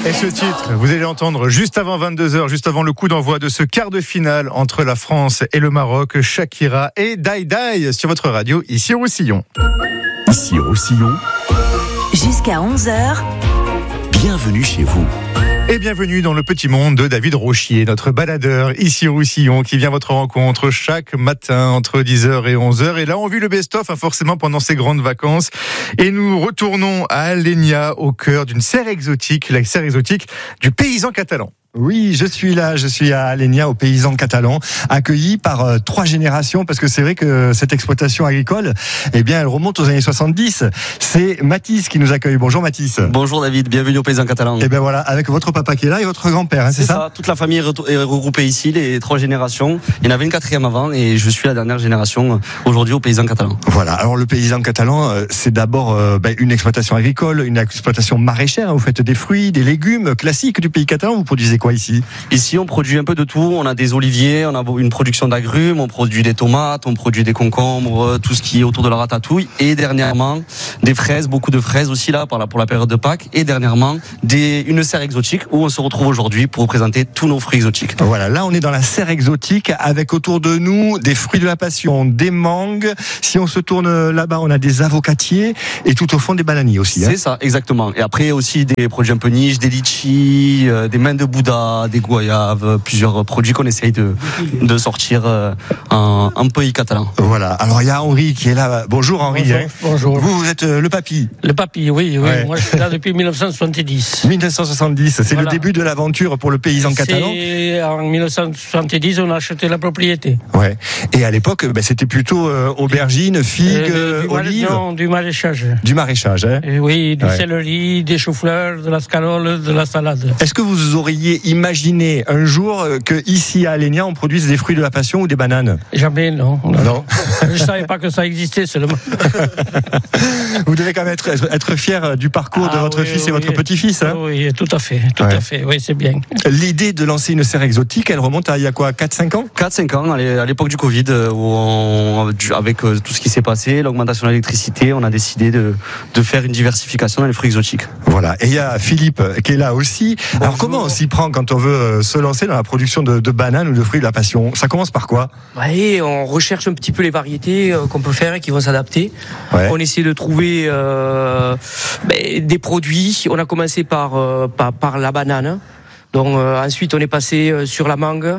Et ce titre, vous allez l'entendre juste avant 22h, juste avant le coup d'envoi de ce quart de finale entre la France et le Maroc. Shakira et Dai Dai sur votre radio, ici au Roussillon. Ici au Roussillon. Jusqu'à 11h. Bienvenue chez vous. Et bienvenue dans le petit monde de David Rochier, notre baladeur ici au Roussillon, qui vient à votre rencontre chaque matin entre 10h et 11h. Et là, on vit le best-of, forcément, pendant ces grandes vacances. Et nous retournons à Alenia, au cœur d'une serre exotique, la serre exotique du paysan catalan. Oui, je suis à Alenia, aux paysans catalans, accueilli par 3 générations, parce que c'est vrai que cette exploitation agricole, eh bien, elle remonte aux années 70. C'est Mathis qui nous accueille. Bonjour Mathis. Bonjour David, bienvenue aux paysans catalans. Et bien voilà, avec votre papa qui est là et votre grand-père, hein, c'est ça ? Toute la famille est regroupée ici, les 3 générations. Il y en avait une 4e avant et je suis la dernière génération aujourd'hui aux paysans catalans. Voilà, alors le paysan catalan, c'est d'abord une exploitation agricole, une exploitation maraîchère. Vous faites des fruits, des légumes classiques du pays catalan. Vous produisez quoi ici ? Ici, on produit un peu de tout. On a des oliviers, on a une production d'agrumes, on produit des tomates, on produit des concombres, tout ce qui est autour de la ratatouille. Et dernièrement, des fraises, beaucoup de fraises aussi là pour la période de Pâques. Et dernièrement, une serre exotique où on se retrouve aujourd'hui pour vous présenter tous nos fruits exotiques. Voilà, là on est dans la serre exotique avec autour de nous des fruits de la passion, des mangues. Si on se tourne là-bas, on a des avocatiers et tout au fond des bananiers aussi. C'est ça, exactement. Et après aussi des produits un peu niches, des litchis, des mains de Bouddha, des goyaves, plusieurs produits qu'on essaye de sortir en pays catalan. Voilà, alors il y a Henri qui est là. Bonjour Henri. Bonjour. Vous êtes le papy. Le papy, oui. Ouais. Moi je suis là depuis 1970. 1970, c'est le début de l'aventure pour le paysan catalan. En 1970, on a acheté la propriété. Ouais. Et à l'époque, c'était plutôt aubergines, figues, olives. Non, du maraîchage. Du maraîchage, hein. Et oui, du céleri, des choux-fleurs, de la scalole, de la salade. Est-ce que vous auriez imaginé un jour que ici à Alenia on produise des fruits de la passion ou des bananes ? Jamais, non. Non. Je savais pas que ça existait seulement. Vous devez quand même être fier du parcours de votre fils et votre petit-fils. Hein ? Oui, tout à fait. À fait. Oui, c'est bien. L'idée de lancer une serre exotique, elle remonte à il y a quoi, 4-5 ans ? 4-5 ans, à l'époque du Covid, où avec tout ce qui s'est passé, l'augmentation de l'électricité, on a décidé de faire une diversification dans les fruits exotiques. Voilà. Et il y a Philippe qui est là aussi. Bonjour. Alors comment on s'y prend quand on veut se lancer dans la production de bananes ou de fruits de la passion ? Ça commence par quoi ? Oui, on recherche un petit peu les variétés qu'on peut faire et qui vont s'adapter. Ouais. On essaie de trouver des produits. On a commencé par la banane. Donc ensuite on est passé sur la mangue.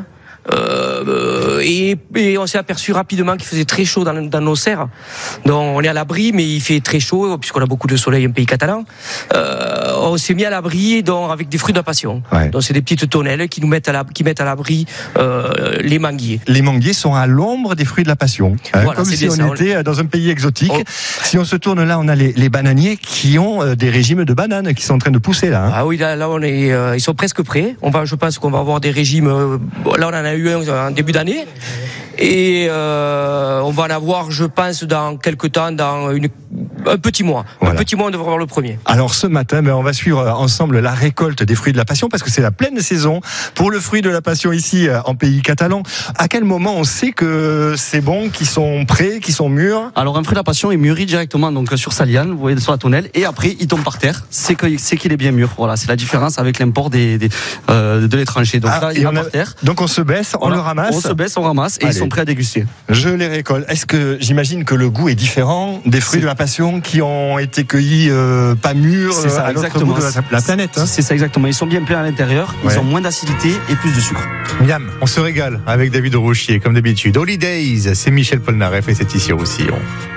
Et on s'est aperçu rapidement qu'il faisait très chaud dans nos serres. Donc on est à l'abri, mais il fait très chaud puisqu'on a beaucoup de soleil en pays catalan. On s'est mis à l'abri avec des fruits de la passion. Ouais. Donc c'est des petites tonnelles qui mettent à l'abri les manguiers. Les manguiers sont à l'ombre des fruits de la passion. Voilà, comme c'est si bien on ça. était dans un pays exotique. Si on se tourne là, on a les bananiers qui ont des régimes de bananes qui sont en train de pousser là. Hein. Ah oui, là on est, ils sont presque prêts. Je pense qu'on va avoir des régimes. Là on en a eu un en début d'année. Et on va en avoir, je pense, dans quelques temps, dans un petit mois. Voilà. Un petit mois, on devrait avoir le premier. Alors ce matin, on va suivre ensemble la récolte des fruits de la passion parce que c'est la pleine saison pour le fruit de la passion ici en pays catalan. À quel moment on sait que c'est bon, qu'ils sont prêts, qu'ils sont mûrs ? Alors un fruit de la passion est mûri directement donc sur sa liane, vous voyez, sur la tonnelle, et après il tombe par terre, c'est qu'il est bien mûr. Voilà, c'est la différence avec l'import de l'étranger. Donc là, il est par terre. Donc on se baisse, on le ramasse. On se baisse, on ramasse et Allez. ils sont prêts à déguster. Je les récolte. Est-ce que j'imagine que le goût est différent des fruits de la passion qui ont été cueillis pas mûrs à l'autre bout de la planète, hein ? C'est ça exactement. Ils sont bien pleins à l'intérieur, ils ont moins d'acidité et plus de sucre. Miam, on se régale avec David Rochier comme d'habitude. Holidays, c'est Michel Polnareff et c'est ici au Roussillon.